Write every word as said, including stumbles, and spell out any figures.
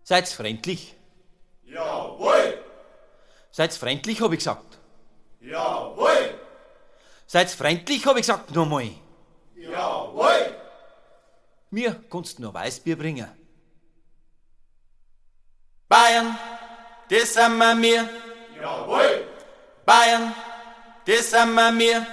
Seid's freundlich? Jawohl! Seid's freundlich, hab ich gesagt. Jawohl! Seid's freundlich, hab ich gesagt, nochmal. Jawohl! Mir kannst du nur Weißbier bringen. Bayern, das sind wir mir. Jawohl! Bayern, das sind wir mir.